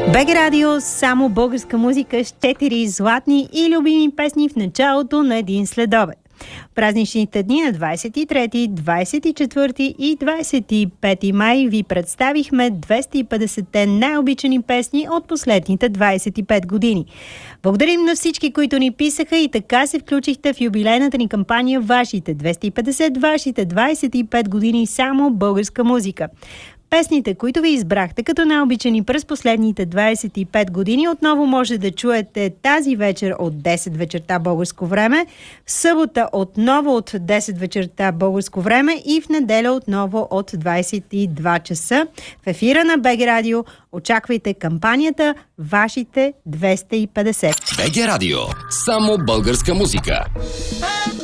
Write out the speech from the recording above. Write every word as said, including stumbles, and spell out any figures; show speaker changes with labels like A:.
A: БГ Радио, само българска музика с четири златни и любими песни в началото на един следобед. Празничните дни на двадесет и трети, двадесет и четвърти и двадесет и пети май ви представихме двеста и петдесетте най-обичани песни от последните двадесет и пет години. Благодарим на всички, които ни писаха и така се включихте в юбилейната ни кампания Вашите двеста и петдесет, вашите двадесет и пет години само българска музика. Песните, които ви избрахте като най-обичани през последните двадесет и пет години, отново може да чуете тази вечер от десет вечерта българско време, в събота отново от десет вечерта българско време и в неделя отново от двадесет и два часа. В ефира на БГ Радио очаквайте кампанията Вашите двеста и петдесет.
B: БГ Радио. Само българска музика.